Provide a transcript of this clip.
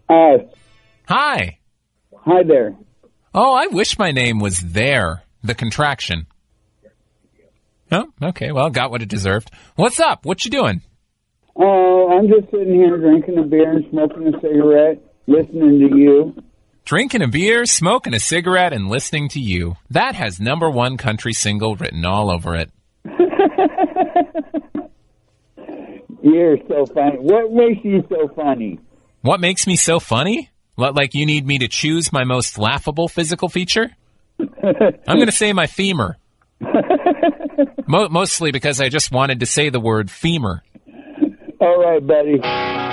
Hi. Hi there. Oh, I wish my name was There, the contraction. Oh, okay, well, got what it deserved. What's up? What you doing? Oh, I'm just sitting here drinking a beer and smoking a cigarette, listening to you. Drinking a beer, smoking a cigarette, and listening to you. That has #1 country single written all over it. You're so funny. What makes you so funny? What makes me so funny? Like you need me to choose my most laughable physical feature? I'm going to say my femur. Mostly because I just wanted to say the word femur. All right, buddy.